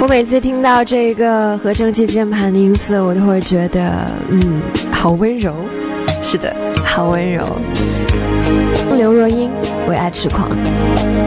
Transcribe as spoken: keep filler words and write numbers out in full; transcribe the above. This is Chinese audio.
我每次听到这个合成器键盘的音色，我都会觉得嗯，好温柔。是的，好温柔。刘若英为爱痴狂。